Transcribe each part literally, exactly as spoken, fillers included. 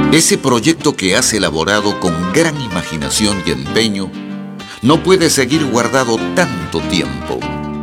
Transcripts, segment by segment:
Ese proyecto que has elaborado con gran imaginación y empeño no puede seguir guardado tanto tiempo.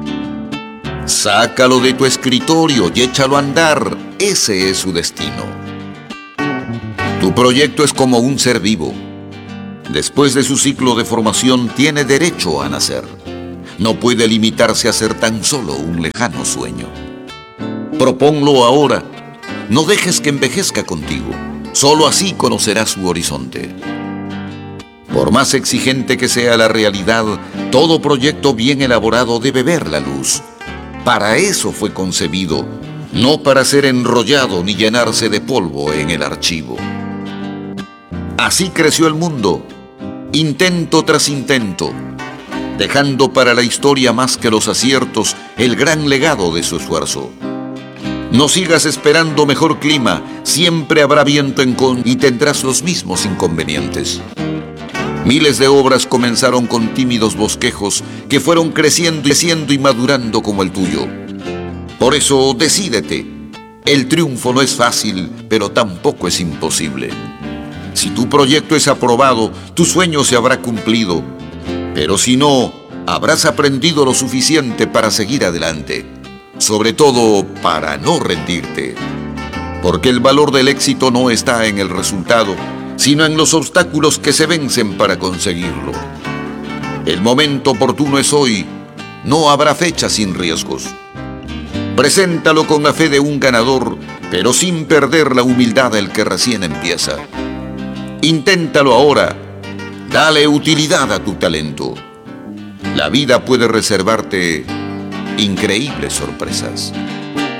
Sácalo de tu escritorio y échalo a andar. Ese es su destino. Tu proyecto es como un ser vivo. Después de su ciclo de formación tiene derecho a nacer. No puede limitarse a ser tan solo un lejano sueño. Proponlo ahora. No dejes que envejezca contigo. Solo así conocerás su horizonte. Por más exigente que sea la realidad, todo proyecto bien elaborado debe ver la luz. Para eso fue concebido, no para ser enrollado ni llenarse de polvo en el archivo. Así creció el mundo, intento tras intento, dejando para la historia más que los aciertos el gran legado de su esfuerzo. No sigas esperando mejor clima, siempre habrá viento en contra y tendrás los mismos inconvenientes. Miles de obras comenzaron con tímidos bosquejos que fueron creciendo y creciendo y madurando como el tuyo. Por eso, decídete. El triunfo no es fácil, pero tampoco es imposible. Si tu proyecto es aprobado, tu sueño se habrá cumplido. Pero si no, habrás aprendido lo suficiente para seguir adelante. Sobre todo, para no rendirte. Porque el valor del éxito no está en el resultado, sino en los obstáculos que se vencen para conseguirlo. El momento oportuno es hoy. No habrá fecha sin riesgos. Preséntalo con la fe de un ganador, pero sin perder la humildad del que recién empieza. Inténtalo ahora. Dale utilidad a tu talento. La vida puede reservarte increíbles sorpresas.